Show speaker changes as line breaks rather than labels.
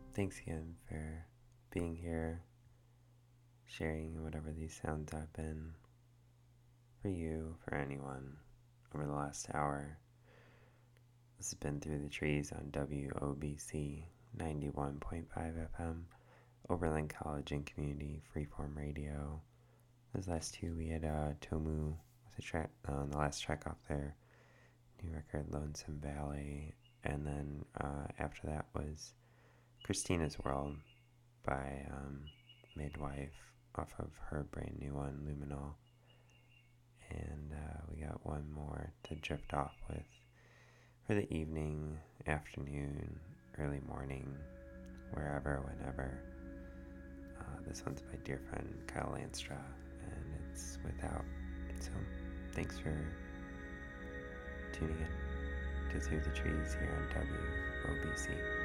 Thanks again for being here, sharing whatever these sounds have been for you, for anyone, over the last hour. This has been Through the Trees on WOBC 91.5 FM, Oberlin College and Community Freeform Radio. Those last two, we had Tomu with a track, the last track off their new record, Lonesome Valley, and then after that was Christina's World by Midwife off of her brand new one, Luminol. And we got one more to drift off with for the evening, afternoon, early morning, wherever, whenever. This one's by dear friend Kyle Lanstra, and it's Without. So thanks for tuning in to Through the Trees here on WOBC.